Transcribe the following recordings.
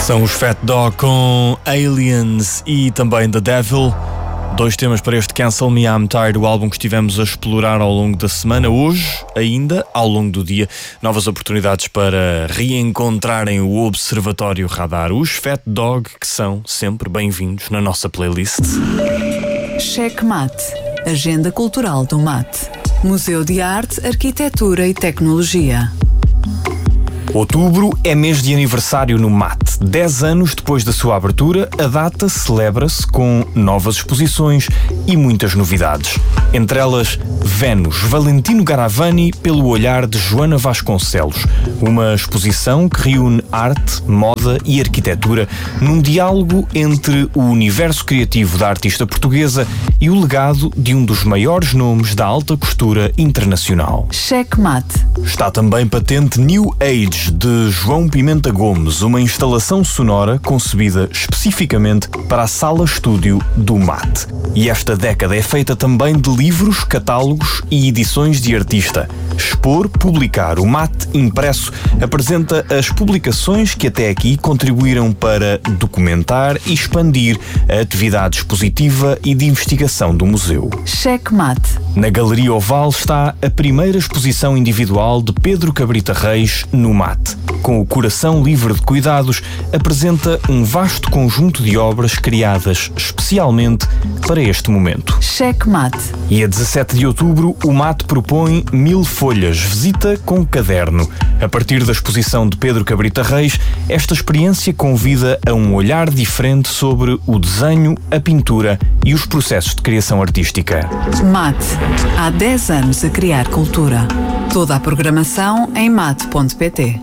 São os Fat Dog com Aliens e também The Devil. Dois temas para este Cancel Me I'm Tired, o álbum que estivemos a explorar ao longo da semana. Hoje, ainda, ao longo do dia, novas oportunidades para reencontrarem o Observatório Radar. Os Fat Dog, que são sempre bem-vindos na nossa playlist. Checkmate, Agenda Cultural do Mate. Museu de Arte, Arquitetura e Tecnologia. Outubro é mês de aniversário no Mate. 10 anos depois da sua abertura, a data celebra-se com novas exposições e muitas novidades. Entre elas, Vênus, Valentino Garavani pelo olhar de Joana Vasconcelos. Uma exposição que reúne arte, moda e arquitetura num diálogo entre o universo criativo da artista portuguesa e o legado de um dos maiores nomes da alta costura internacional. Checkmate. Está também patente New Age, de João Pimenta Gomes, uma instalação sonora concebida especificamente para a sala-estúdio do Mate. E esta década é feita também de livros, catálogos e edições de artista. Expor, publicar. O Mate Impresso apresenta as publicações que até aqui contribuíram para documentar e expandir a atividade expositiva e de investigação do museu. Checkmate. Na Galeria Oval está a primeira exposição individual de Pedro Cabrita Reis no Mate. Com o coração livre de cuidados, apresenta um vasto conjunto de obras criadas especialmente para este momento. Checkmate. E a 17 de outubro, o Mate propõe 1000 folhas, visita com caderno. A partir da exposição de Pedro Cabrita Reis, esta experiência convida a um olhar diferente sobre o desenho, a pintura e os processos de criação artística. Mate. Há 10 anos a criar cultura. Toda a programação em mate.pt.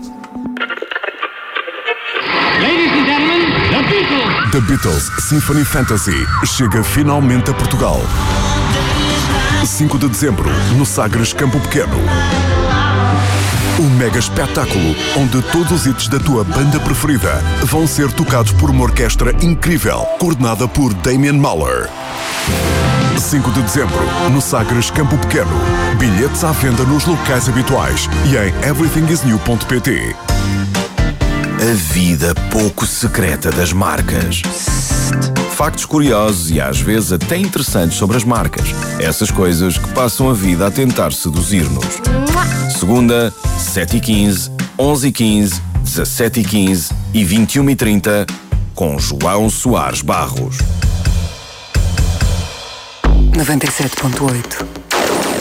Ladies and gentlemen, The Beatles! The Beatles Symphony Fantasy chega finalmente a Portugal. 5 de dezembro, no Sagres Campo Pequeno. Um mega espetáculo onde todos os hits da tua banda preferida vão ser tocados por uma orquestra incrível, coordenada por Damien Mahler. 5 de dezembro, no Sagres Campo Pequeno. Bilhetes à venda nos locais habituais e em everythingisnew.pt. A vida pouco secreta das marcas. Factos curiosos e às vezes até interessantes sobre as marcas. Essas coisas que passam a vida a tentar seduzir-nos. Segunda, 7h15, 11h15, 17h15 e 21h30 com João Soares Barros. 97.8